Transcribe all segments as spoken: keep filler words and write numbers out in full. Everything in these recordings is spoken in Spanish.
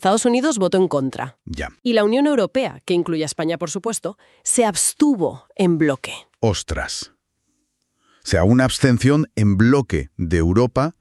Estados Unidos votó en contra. Ya. Y la Unión Europea, que incluye a España, por supuesto, se abstuvo en bloque. Ostras. O sea, una abstención en bloque de Europa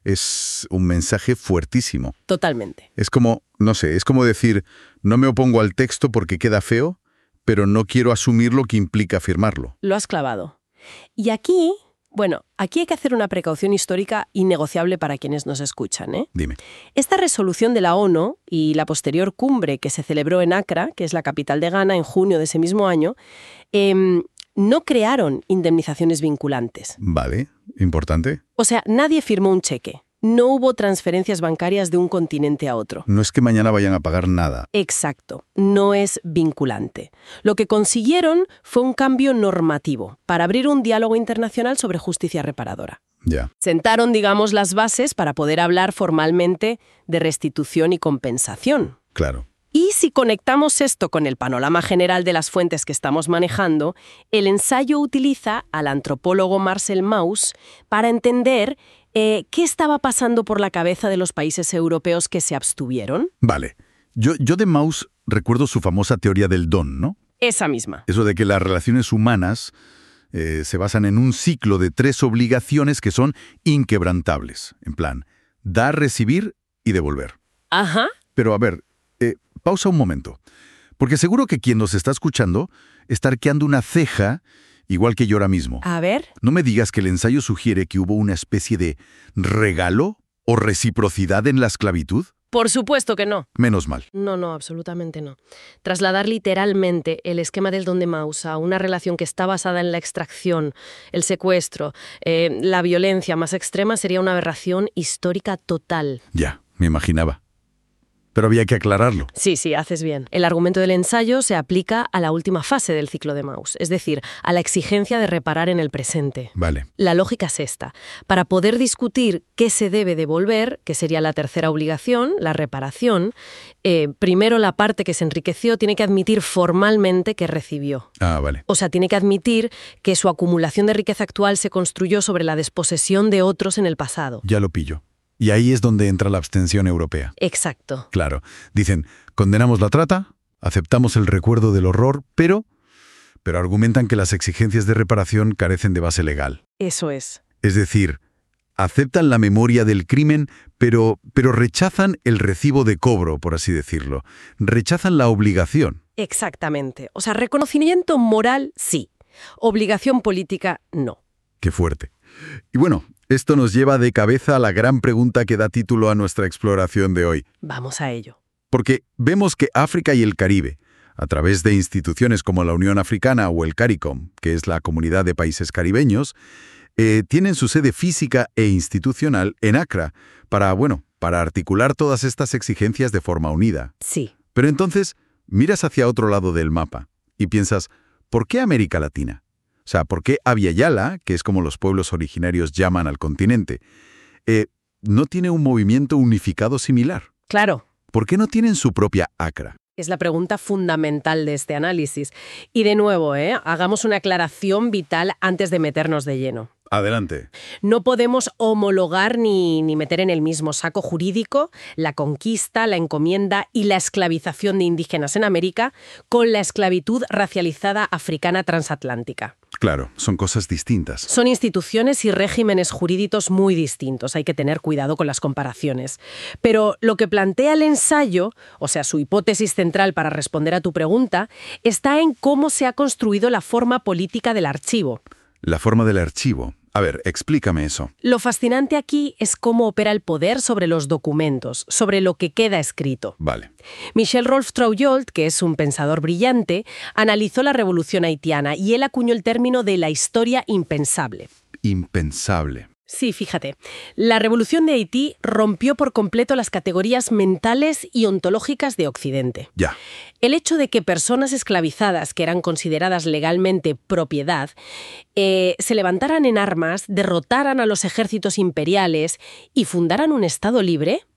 es un mensaje fuertísimo. Totalmente. Es como, no sé, es como decir, no me opongo al texto porque queda feo, pero no quiero asumir lo que implica firmarlo. Lo has clavado. Y aquí, bueno, aquí hay que hacer una precaución histórica innegociable para quienes nos escuchan, ¿eh? Dime. Esta resolución de la ONU y la posterior cumbre que se celebró en Accra, que es la capital de Ghana, en junio de ese mismo año, eh, no crearon indemnizaciones vinculantes. Vale, importante. O sea, nadie firmó un cheque. No hubo transferencias bancarias de un continente a otro. No es que mañana vayan a pagar nada. Exacto, no es vinculante. Lo que consiguieron fue un cambio normativo para abrir un diálogo internacional sobre justicia reparadora. Ya. Sentaron, digamos, las bases para poder hablar formalmente de restitución y compensación. Claro. Y si conectamos esto con el panorama general de las fuentes que estamos manejando, el ensayo utiliza al antropólogo Marcel Mauss para entender eh, qué estaba pasando por la cabeza de los países europeos que se abstuvieron. Vale. Yo, yo de Mauss recuerdo su famosa teoría del don, ¿no? Esa misma. Eso de que las relaciones humanas eh, se basan en un ciclo de tres obligaciones que son inquebrantables. En plan, dar, recibir y devolver. Ajá. Pero a ver, eh, pausa un momento. Porque seguro que quien nos está escuchando está arqueando una ceja, igual que yo ahora mismo. A ver. No me digas que el ensayo sugiere que hubo una especie de regalo o reciprocidad en la esclavitud. Por supuesto que no. Menos mal. No, no, absolutamente no. Trasladar literalmente el esquema del don de Mauss a una relación que está basada en la extracción, el secuestro, eh, la violencia más extrema sería una aberración histórica total. Ya, me imaginaba. Pero había que aclararlo. Sí, sí, haces bien. El argumento del ensayo se aplica a la última fase del ciclo de Mauss, es decir, a la exigencia de reparar en el presente. Vale. La lógica es esta. Para poder discutir qué se debe devolver, que sería la tercera obligación, la reparación, eh, primero la parte que se enriqueció tiene que admitir formalmente que recibió. Ah, vale. O sea, tiene que admitir que su acumulación de riqueza actual se construyó sobre la desposesión de otros en el pasado. Ya lo pillo. Y ahí es donde entra la abstención europea. Exacto. Claro. Dicen, condenamos la trata, aceptamos el recuerdo del horror, pero, pero argumentan que las exigencias de reparación carecen de base legal. Eso es. Es decir, aceptan la memoria del crimen, pero, pero rechazan el recibo de cobro, por así decirlo. Rechazan la obligación. Exactamente. O sea, reconocimiento moral, sí. Obligación política, no. Qué fuerte. Y bueno, esto nos lleva de cabeza a la gran pregunta que da título a nuestra exploración de hoy. Vamos a ello. Porque vemos que África y el Caribe, a través de instituciones como la Unión Africana o el CARICOM, que es la Comunidad de Países Caribeños, eh, tienen su sede física e institucional en Accra para, bueno, para articular todas estas exigencias de forma unida. Sí. Pero entonces, miras hacia otro lado del mapa y piensas, ¿por qué América Latina? O sea, ¿por qué Abya Yala, que es como los pueblos originarios llaman al continente, eh, no tiene un movimiento unificado similar? Claro. ¿Por qué no tienen su propia Accra? Es la pregunta fundamental de este análisis. Y de nuevo, ¿eh? hagamos una aclaración vital antes de meternos de lleno. Adelante. No podemos homologar ni, ni meter en el mismo saco jurídico la conquista, la encomienda y la esclavización de indígenas en América con la esclavitud racializada africana transatlántica. Claro, son cosas distintas. Son instituciones y regímenes jurídicos muy distintos, hay que tener cuidado con las comparaciones. Pero lo que plantea el ensayo, o sea, su hipótesis central para responder a tu pregunta, está en cómo se ha construido la forma política del archivo. La forma del archivo. A ver, explícame eso. Lo fascinante aquí es cómo opera el poder sobre los documentos, sobre lo que queda escrito. Vale. Michel Rolf Trouillot, que es un pensador brillante, analizó la revolución haitiana y él acuñó el término de la historia impensable. Impensable. Sí, fíjate. La revolución de Haití rompió por completo las categorías mentales y ontológicas de Occidente. Ya. El hecho de que personas esclavizadas, que eran consideradas legalmente propiedad, eh, se levantaran en armas, derrotaran a los ejércitos imperiales y fundaran un Estado libre.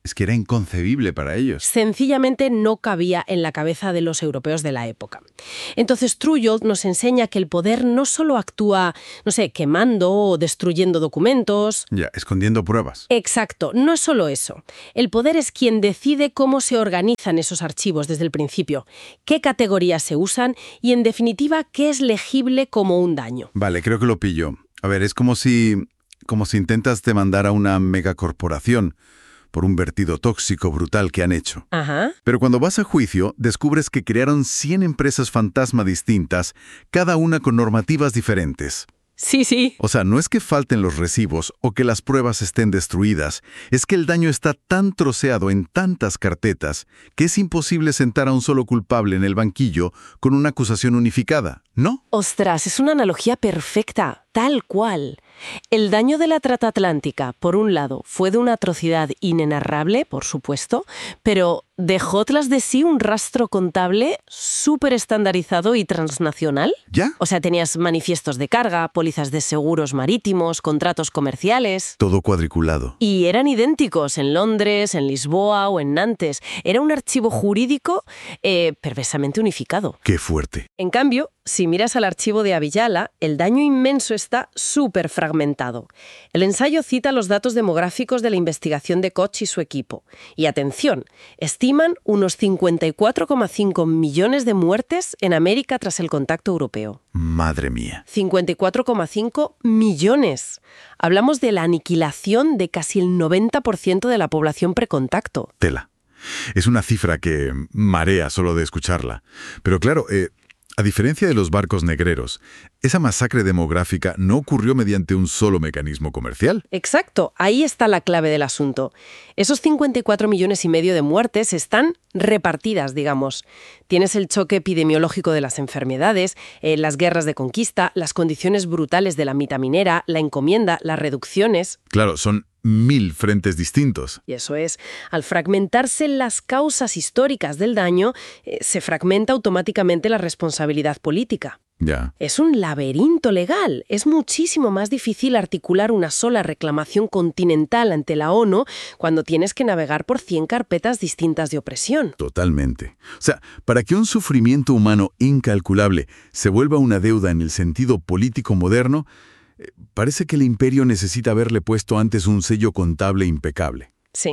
Es que era inconcebible para ellos. Sencillamente no cabía en la cabeza de los europeos de la época. Entonces Trujillo nos enseña que el poder no solo actúa, no sé, quemando o destruyendo documentos. Ya, escondiendo pruebas. Exacto, no es solo eso. El poder es quien decide cómo se organizan esos archivos desde el principio, qué categorías se usan y, en definitiva, qué es legible como un daño. Vale, creo que lo pillo. A ver, es como si, como si intentas demandar a una megacorporación por un vertido tóxico brutal que han hecho. Ajá. Pero cuando vas a juicio, descubres que crearon cien empresas fantasma distintas, cada una con normativas diferentes. Sí, sí. O sea, no es que falten los recibos o que las pruebas estén destruidas, es que el daño está tan troceado en tantas carpetas que es imposible sentar a un solo culpable en el banquillo con una acusación unificada, ¿no? Ostras, es una analogía perfecta, tal cual. El daño de la trata atlántica, por un lado, fue de una atrocidad inenarrable, por supuesto, pero dejó tras de sí un rastro contable súper estandarizado y transnacional. ¿Ya? O sea, tenías manifiestos de carga, pólizas de seguros marítimos, contratos comerciales. Todo cuadriculado. Y eran idénticos en Londres, en Lisboa o en Nantes. Era un archivo jurídico eh, perversamente unificado. ¡Qué fuerte! En cambio, si miras al archivo de Avillala, el daño inmenso está súper fragmentado. El ensayo cita los datos demográficos de la investigación de Koch y su equipo. Y atención, estiman unos cincuenta y cuatro coma cinco millones de muertes en América tras el contacto europeo. Madre mía. cincuenta y cuatro coma cinco millones. Hablamos de la aniquilación de casi el noventa por ciento de la población precontacto. Tela. Es una cifra que marea solo de escucharla. Pero claro, eh, a diferencia de los barcos negreros, esa masacre demográfica no ocurrió mediante un solo mecanismo comercial. Exacto, ahí está la clave del asunto. Esos cincuenta y cuatro millones y medio de muertes están repartidas, digamos. Tienes el choque epidemiológico de las enfermedades, eh, las guerras de conquista, las condiciones brutales de la mita minera, la encomienda, las reducciones. Claro, son mil frentes distintos. Y eso es, al fragmentarse las causas históricas del daño, eh, se fragmenta automáticamente la responsabilidad política. Ya. Es un laberinto legal. Es muchísimo más difícil articular una sola reclamación continental ante la ONU cuando tienes que navegar por cien carpetas distintas de opresión. Totalmente. O sea, para que un sufrimiento humano incalculable se vuelva una deuda en el sentido político moderno, eh, parece que el imperio necesita haberle puesto antes un sello contable impecable. Sí.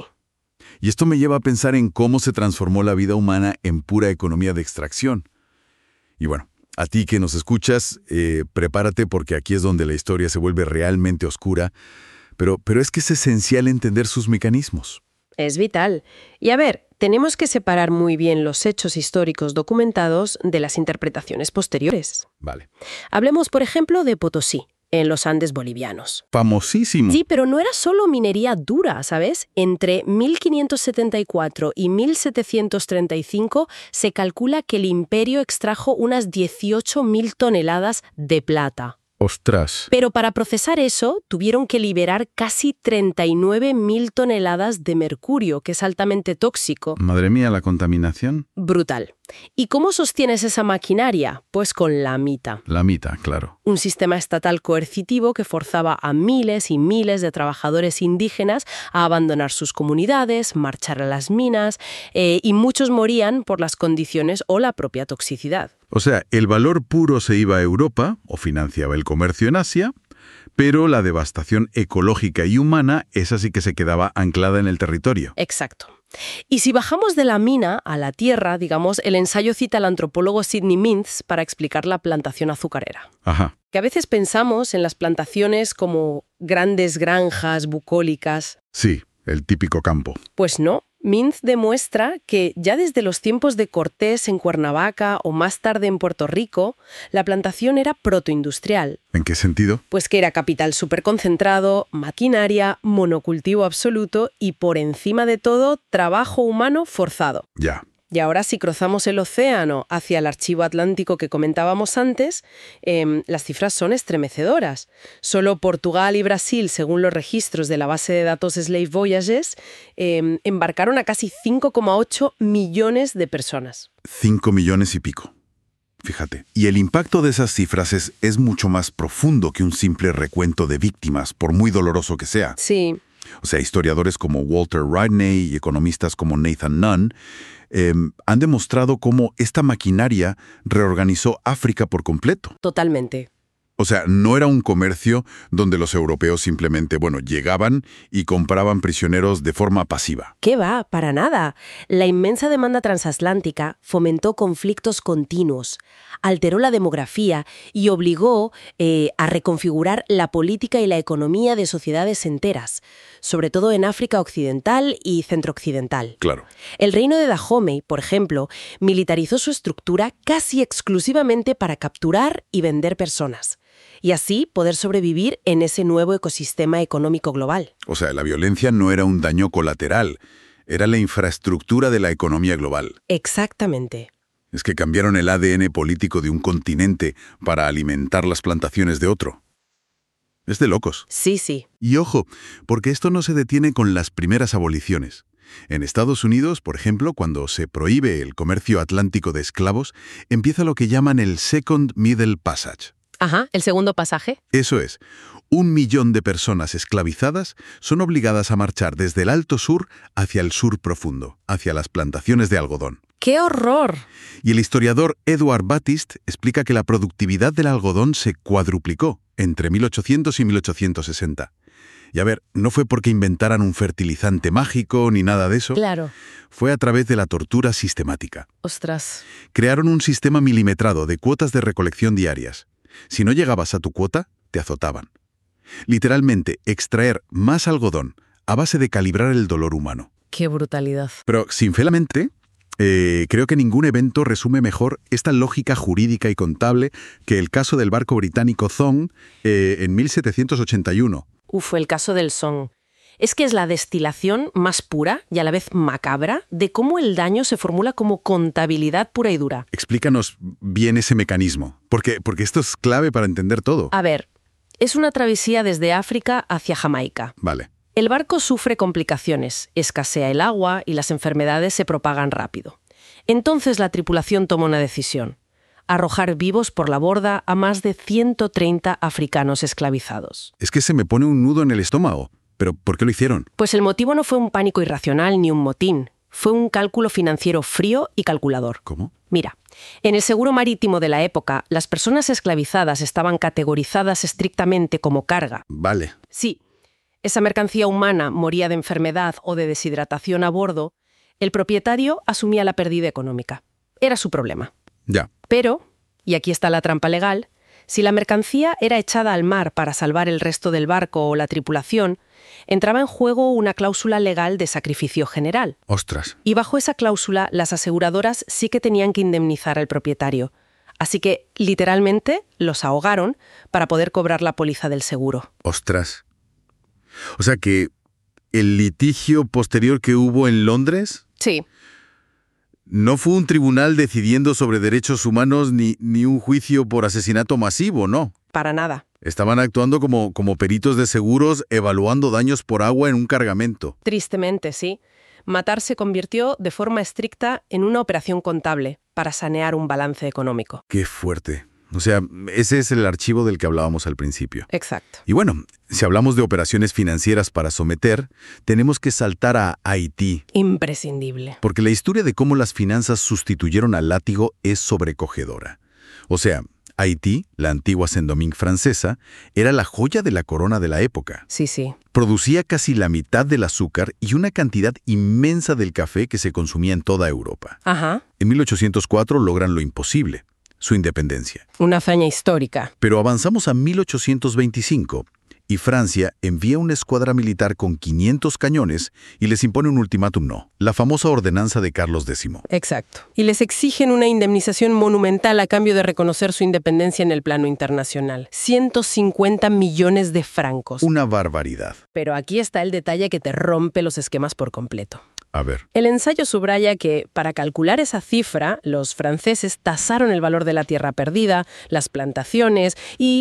Y esto me lleva a pensar en cómo se transformó la vida humana en pura economía de extracción. Y bueno, a ti que nos escuchas, eh, prepárate porque aquí es donde la historia se vuelve realmente oscura, pero, pero es que es esencial entender sus mecanismos. Es vital. Y a ver, tenemos que separar muy bien los hechos históricos documentados de las interpretaciones posteriores. Vale. Hablemos, por ejemplo, de Potosí, en los Andes bolivianos. Famosísimo. Sí, pero no era solo minería dura, ¿sabes? Entre mil quinientos setenta y cuatro y mil setecientos treinta y cinco se calcula que el imperio extrajo unas dieciocho mil toneladas de plata. Ostras. Pero para procesar eso, tuvieron que liberar casi treinta y nueve mil toneladas de mercurio, que es altamente tóxico. Madre mía, la contaminación. Brutal. ¿Y cómo sostienes esa maquinaria? Pues con la mita. La mita, claro. Un sistema estatal coercitivo que forzaba a miles y miles de trabajadores indígenas a abandonar sus comunidades, marchar a las minas, eh, y muchos morían por las condiciones o la propia toxicidad. O sea, el valor puro se iba a Europa, o financiaba el comercio en Asia, pero la devastación ecológica y humana, esa sí que se quedaba anclada en el territorio. Exacto. Y si bajamos de la mina a la tierra, digamos, el ensayo cita al antropólogo Sidney Mintz para explicar la plantación azucarera. Ajá. Que a veces pensamos en las plantaciones como grandes granjas bucólicas. Sí, el típico campo. Pues no. Mintz demuestra que ya desde los tiempos de Cortés en Cuernavaca o más tarde en Puerto Rico, la plantación era protoindustrial. ¿En qué sentido? Pues que era capital superconcentrado, maquinaria, monocultivo absoluto y, por encima de todo, trabajo humano forzado. Ya. Y ahora, si cruzamos el océano hacia el archivo atlántico que comentábamos antes, eh, las cifras son estremecedoras. Solo Portugal y Brasil, según los registros de la base de datos Slave Voyages, eh, embarcaron a casi cinco coma ocho millones de personas. Cinco millones y pico. Fíjate. Y el impacto de esas cifras es, es mucho más profundo que un simple recuento de víctimas, por muy doloroso que sea. Sí. O sea, historiadores como Walter Rodney y economistas como Nathan Nunn eh, han demostrado cómo esta maquinaria reorganizó África por completo. Totalmente. O sea, no era un comercio donde los europeos simplemente, bueno, llegaban y compraban prisioneros de forma pasiva. ¿Qué va? Para nada. La inmensa demanda transatlántica fomentó conflictos continuos, alteró la demografía y obligó eh, a reconfigurar la política y la economía de sociedades enteras, sobre todo en África Occidental y Centrooccidental. Claro. El reino de Dahomey, por ejemplo, militarizó su estructura casi exclusivamente para capturar y vender personas, y así poder sobrevivir en ese nuevo ecosistema económico global. O sea, la violencia no era un daño colateral, era la infraestructura de la economía global. Exactamente. Es que cambiaron el A D N político de un continente para alimentar las plantaciones de otro. Es de locos. Sí, sí. Y ojo, porque esto no se detiene con las primeras aboliciones. En Estados Unidos, por ejemplo, cuando se prohíbe el comercio atlántico de esclavos, empieza lo que llaman el Second Middle Passage. Ajá, el segundo pasaje. Eso es, un millón de personas esclavizadas son obligadas a marchar desde el Alto Sur hacia el Sur Profundo, hacia las plantaciones de algodón. ¡Qué horror! Y el historiador Edward Baptist explica que la productividad del algodón se cuadruplicó entre mil ochocientos y mil ochocientos sesenta. Y a ver, no fue porque inventaran un fertilizante mágico ni nada de eso. Claro. Fue a través de la tortura sistemática. Ostras. Crearon un sistema milimetrado de cuotas de recolección diarias. Si no llegabas a tu cuota, te azotaban. Literalmente, extraer más algodón a base de calibrar el dolor humano. ¡Qué brutalidad! Pero, sinceramente, eh, creo que ningún evento resume mejor esta lógica jurídica y contable que el caso del barco británico Zong eh, en mil setecientos ochenta y uno. Uf, el caso del Zong. Es que es la destilación más pura y a la vez macabra de cómo el daño se formula como contabilidad pura y dura. Explícanos bien ese mecanismo, porque, porque esto es clave para entender todo. A ver, es una travesía desde África hacia Jamaica. Vale. El barco sufre complicaciones, escasea el agua y las enfermedades se propagan rápido. Entonces la tripulación toma una decisión: arrojar vivos por la borda a más de ciento treinta africanos esclavizados. Es que se me pone un nudo en el estómago. ¿Pero por qué lo hicieron? Pues el motivo no fue un pánico irracional ni un motín. Fue un cálculo financiero frío y calculador. ¿Cómo? Mira, en el seguro marítimo de la época, las personas esclavizadas estaban categorizadas estrictamente como carga. Vale. Sí, esa mercancía humana moría de enfermedad o de deshidratación a bordo, el propietario asumía la pérdida económica. Era su problema. Ya. Pero, y aquí está la trampa legal, si la mercancía era echada al mar para salvar el resto del barco o la tripulación, entraba en juego una cláusula legal de sacrificio general. Ostras. Y bajo esa cláusula, las aseguradoras sí que tenían que indemnizar al propietario. Así que, literalmente, los ahogaron para poder cobrar la póliza del seguro. Ostras. O sea que el litigio posterior que hubo en Londres Sí. no fue un tribunal decidiendo sobre derechos humanos ni, ni un juicio por asesinato masivo, ¿no? Para nada. Estaban actuando como, como peritos de seguros evaluando daños por agua en un cargamento. Tristemente, sí. Matar se convirtió de forma estricta en una operación contable para sanear un balance económico. Qué fuerte. O sea, ese es el archivo del que hablábamos al principio. Exacto. Y bueno, si hablamos de operaciones financieras para someter, tenemos que saltar a Haití. Imprescindible. Porque la historia de cómo las finanzas sustituyeron al látigo es sobrecogedora. O sea, Haití, la antigua Saint-Domingue francesa, era la joya de la corona de la época. Sí, sí. Producía casi la mitad del azúcar y una cantidad inmensa del café que se consumía en toda Europa. Ajá. En mil ochocientos cuatro logran lo imposible: su independencia. Una hazaña histórica. Pero avanzamos a mil ochocientos veinticinco y Francia envía una escuadra militar con quinientos cañones y les impone un ultimátum no, la famosa ordenanza de Carlos décimo. Exacto. Y les exigen una indemnización monumental a cambio de reconocer su independencia en el plano internacional. ciento cincuenta millones de francos. Una barbaridad. Pero aquí está el detalle que te rompe los esquemas por completo. A ver. El ensayo subraya que, para calcular esa cifra, los franceses tasaron el valor de la tierra perdida, las plantaciones y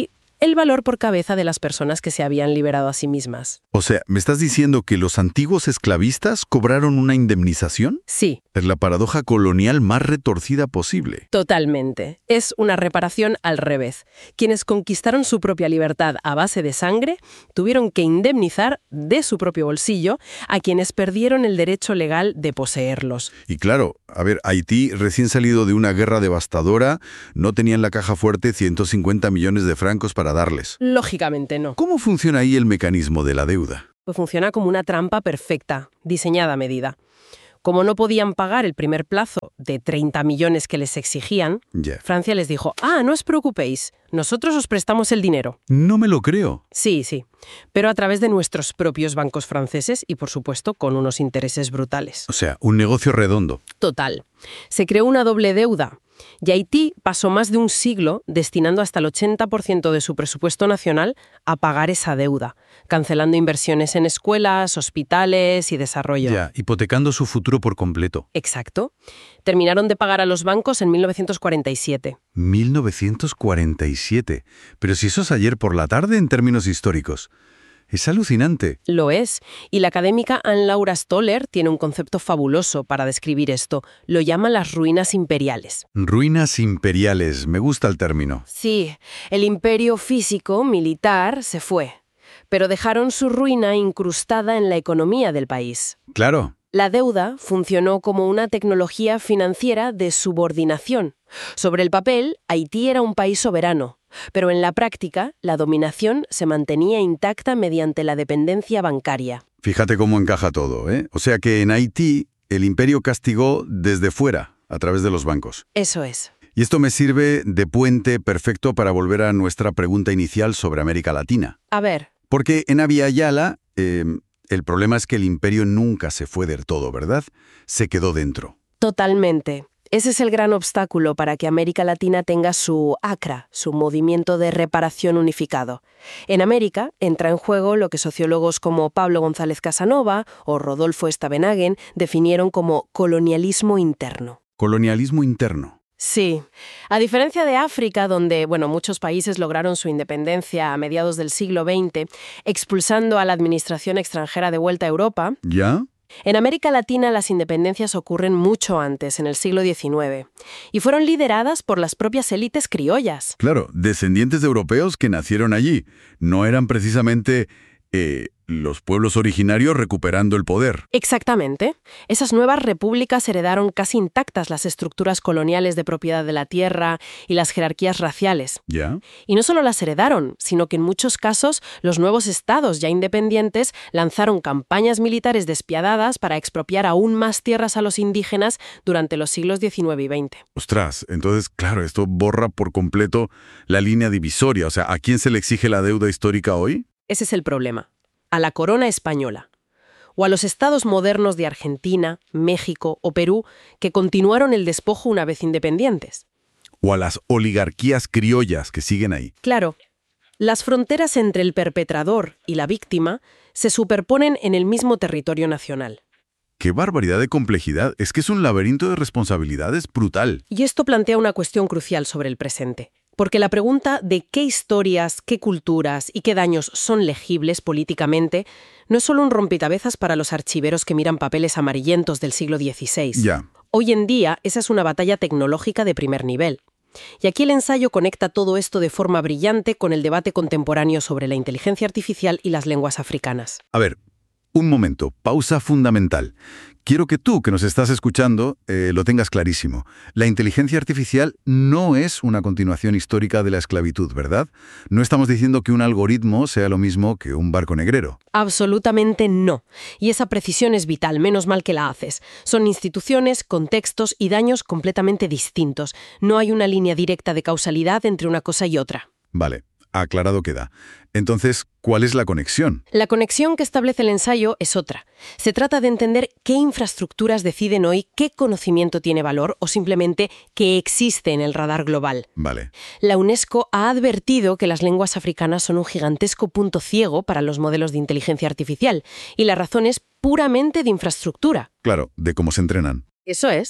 el valor por cabeza de las personas que se habían liberado a sí mismas. O sea, ¿me estás diciendo que los antiguos esclavistas cobraron una indemnización? Sí. Es la paradoja colonial más retorcida posible. Totalmente. Es una reparación al revés. Quienes conquistaron su propia libertad a base de sangre tuvieron que indemnizar de su propio bolsillo a quienes perdieron el derecho legal de poseerlos. Y claro, a ver, Haití, recién salido de una guerra devastadora, no tenía en la caja fuerte ciento cincuenta millones de francos para darles. Lógicamente no. ¿Cómo funciona ahí el mecanismo de la deuda? Pues funciona como una trampa perfecta, diseñada a medida. Como no podían pagar el primer plazo de treinta millones que les exigían, Yeah. Francia les dijo, ah, no os preocupéis, nosotros os prestamos el dinero. No me lo creo. Sí, sí, pero a través de nuestros propios bancos franceses y, por supuesto, con unos intereses brutales. O sea, un negocio redondo. Total. Se creó una doble deuda. Y Haití pasó más de un siglo destinando hasta el ochenta por ciento de su presupuesto nacional a pagar esa deuda, cancelando inversiones en escuelas, hospitales y desarrollo. Ya, hipotecando su futuro por completo. Exacto. Terminaron de pagar a los bancos en mil novecientos cuarenta y siete. mil novecientos cuarenta y siete. Pero si eso es ayer por la tarde en términos históricos. Es alucinante. Lo es. Y la académica Anne-Laura Stoller tiene un concepto fabuloso para describir esto. Lo llama las ruinas imperiales. Ruinas imperiales. Me gusta el término. Sí, el imperio físico, militar, se fue. Pero dejaron su ruina incrustada en la economía del país. Claro. La deuda funcionó como una tecnología financiera de subordinación. Sobre el papel, Haití era un país soberano, pero en la práctica, la dominación se mantenía intacta mediante la dependencia bancaria. Fíjate cómo encaja todo, ¿eh? O sea que en Haití el imperio castigó desde fuera, a través de los bancos. Eso es. Y esto me sirve de puente perfecto para volver a nuestra pregunta inicial sobre América Latina. A ver. Porque en Abya Yala, eh, el problema es que el imperio nunca se fue del todo, ¿verdad? Se quedó dentro. Totalmente. Ese es el gran obstáculo para que América Latina tenga su A C R A, su movimiento de reparación unificado. En América entra en juego lo que sociólogos como Pablo González Casanova o Rodolfo Stavenhagen definieron como colonialismo interno. Colonialismo interno. Sí. A diferencia de África, donde, bueno, muchos países lograron su independencia a mediados del siglo veinte, expulsando a la administración extranjera de vuelta a Europa, ¿Ya? en América Latina las independencias ocurren mucho antes, en el siglo diecinueve, y fueron lideradas por las propias élites criollas. Claro, descendientes de europeos que nacieron allí. No eran precisamente eh, los pueblos originarios recuperando el poder. Exactamente. Esas nuevas repúblicas heredaron casi intactas las estructuras coloniales de propiedad de la tierra y las jerarquías raciales. ¿Ya? Y no solo las heredaron, sino que en muchos casos los nuevos estados ya independientes lanzaron campañas militares despiadadas para expropiar aún más tierras a los indígenas durante los siglos diecinueve y veinte. Ostras, entonces, claro, esto borra por completo la línea divisoria. O sea, ¿a quién se le exige la deuda histórica hoy? Ese es el problema. A la corona española, o a los estados modernos de Argentina, México o Perú que continuaron el despojo una vez independientes. O a las oligarquías criollas que siguen ahí. Claro, las fronteras entre el perpetrador y la víctima se superponen en el mismo territorio nacional. ¡Qué barbaridad de complejidad! Es que es un laberinto de responsabilidades brutal. Y esto plantea una cuestión crucial sobre el presente. Porque la pregunta de qué historias, qué culturas y qué daños son legibles políticamente no es solo un rompecabezas para los archiveros que miran papeles amarillentos del siglo dieciséis. Ya. Hoy en día, esa es una batalla tecnológica de primer nivel. Y aquí el ensayo conecta todo esto de forma brillante con el debate contemporáneo sobre la inteligencia artificial y las lenguas africanas. A ver, un momento, pausa fundamental. Quiero que tú, que nos estás escuchando, eh, lo tengas clarísimo. La inteligencia artificial no es una continuación histórica de la esclavitud, ¿verdad? No estamos diciendo que un algoritmo sea lo mismo que un barco negrero. Absolutamente no. Y esa precisión es vital, menos mal que la haces. Son instituciones, contextos y daños completamente distintos. No hay una línea directa de causalidad entre una cosa y otra. Vale, aclarado queda. Entonces, ¿cuál es la conexión? La conexión que establece el ensayo es otra. Se trata de entender qué infraestructuras deciden hoy qué conocimiento tiene valor o simplemente qué existe en el radar global. Vale. La UNESCO ha advertido que las lenguas africanas son un gigantesco punto ciego para los modelos de inteligencia artificial y la razón es puramente de infraestructura. Claro, de cómo se entrenan. Eso es.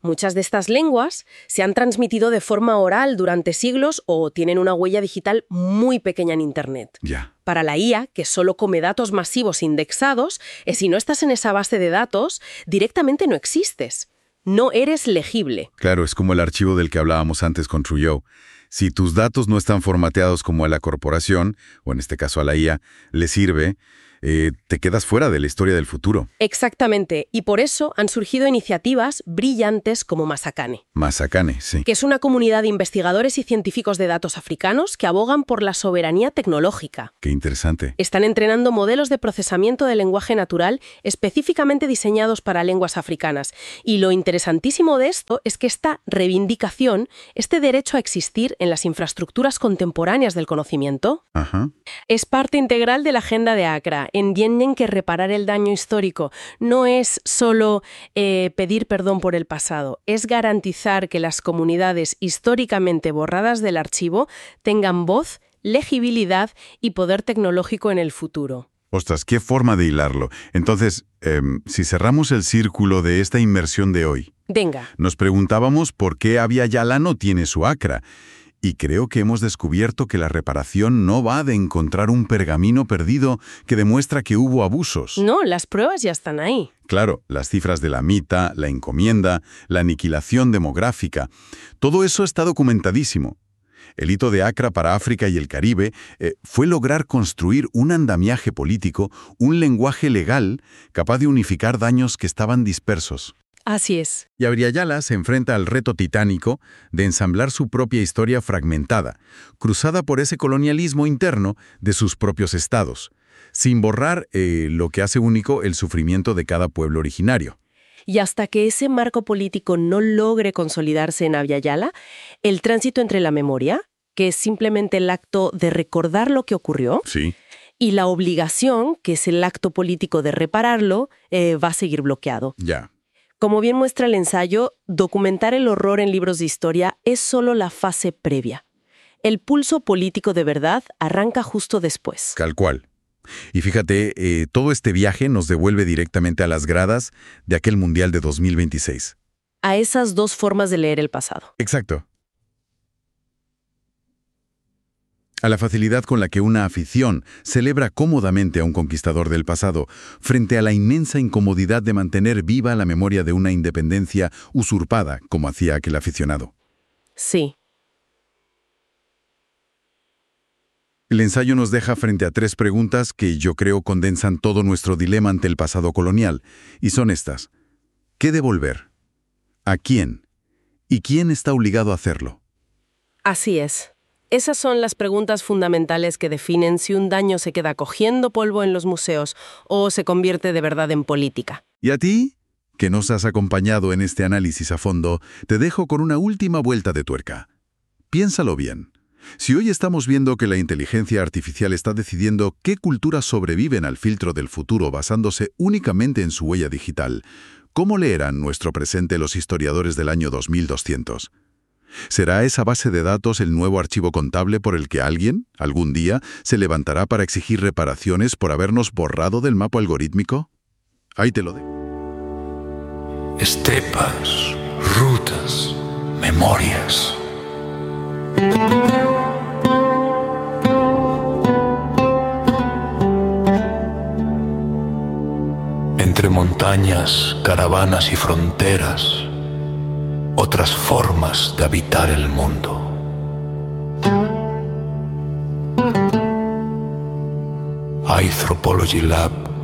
Muchas de estas lenguas se han transmitido de forma oral durante siglos o tienen una huella digital muy pequeña en Internet. Ya. Para la I A, que solo come datos masivos indexados, eh, si no estás en esa base de datos, directamente no existes. No eres legible. Claro, es como el archivo del que hablábamos antes con Trujillo. Si tus datos no están formateados como a la corporación, o en este caso a la I A, le sirve, eh, te quedas fuera de la historia del futuro. Exactamente, y por eso han surgido iniciativas brillantes como Masacane. Masacane, sí. Que es una comunidad de investigadores y científicos de datos africanos que abogan por la soberanía tecnológica. Qué interesante. Están entrenando modelos de procesamiento de lenguaje natural específicamente diseñados para lenguas africanas. Y lo interesantísimo de esto es que esta reivindicación, este derecho a existir en las infraestructuras contemporáneas del conocimiento, Ajá. es parte integral de la agenda de Accra. Entienden que reparar el daño histórico no es solo eh, pedir perdón por el pasado, es garantizar que las comunidades históricamente borradas del archivo tengan voz, legibilidad y poder tecnológico en el futuro. Ostras, qué forma de hilarlo. Entonces, eh, si cerramos el círculo de esta inmersión de hoy, Venga. nos preguntábamos por qué Abya Yala no tiene su Accra. Y creo que hemos descubierto que la reparación no va de encontrar un pergamino perdido que demuestra que hubo abusos. No, las pruebas ya están ahí. Claro, las cifras de la mita, la encomienda, la aniquilación demográfica, todo eso está documentadísimo. El hito de Accra para África y el Caribe eh, fue lograr construir un andamiaje político, un lenguaje legal capaz de unificar daños que estaban dispersos. Así es. Y Abya Yala se enfrenta al reto titánico de ensamblar su propia historia fragmentada, cruzada por ese colonialismo interno de sus propios estados, sin borrar eh, lo que hace único el sufrimiento de cada pueblo originario. Y hasta que ese marco político no logre consolidarse en Abya Yala, el tránsito entre la memoria, que es simplemente el acto de recordar lo que ocurrió, Sí. y la obligación, que es el acto político de repararlo, eh, va a seguir bloqueado. Ya. Como bien muestra el ensayo, documentar el horror en libros de historia es solo la fase previa. El pulso político de verdad arranca justo después. Tal cual. Y fíjate, eh, todo este viaje nos devuelve directamente a las gradas de aquel Mundial de dos mil veintiséis. A esas dos formas de leer el pasado. Exacto. A la facilidad con la que una afición celebra cómodamente a un conquistador del pasado, frente a la inmensa incomodidad de mantener viva la memoria de una independencia usurpada, como hacía aquel aficionado. Sí. El ensayo nos deja frente a tres preguntas que yo creo condensan todo nuestro dilema ante el pasado colonial, y son estas. ¿Qué devolver? ¿A quién? ¿Y quién está obligado a hacerlo? Así es. Esas son las preguntas fundamentales que definen si un daño se queda cogiendo polvo en los museos o se convierte de verdad en política. ¿Y a ti, que nos has acompañado en este análisis a fondo, te dejo con una última vuelta de tuerca? Piénsalo bien. Si hoy estamos viendo que la inteligencia artificial está decidiendo qué culturas sobreviven al filtro del futuro basándose únicamente en su huella digital, ¿cómo leerán nuestro presente los historiadores del año dos mil doscientos? ¿Será esa base de datos el nuevo archivo contable por el que alguien, algún día, se levantará para exigir reparaciones por habernos borrado del mapa algorítmico? Ahí te lo dejo. Estepas, rutas, memorias. Entre montañas, caravanas y fronteras, otras formas de habitar el mundo. iAnthropology Lab